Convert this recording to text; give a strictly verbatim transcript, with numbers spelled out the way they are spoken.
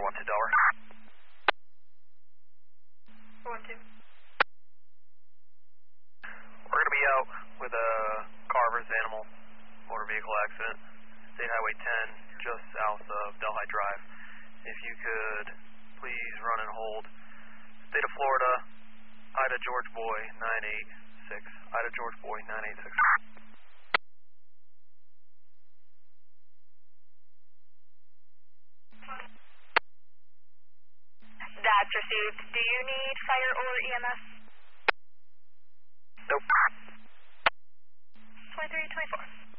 one two Delaware. one two. We're going to be out with a car versus animal motor vehicle accident. State Highway ten, just south of Delhi Drive. If you could please run and hold. State of Florida, Ida George Boy nine eight six. Ida George Boy nine eight six. That's received. Do you need fire or E M S? Nope. twenty-three twenty-four.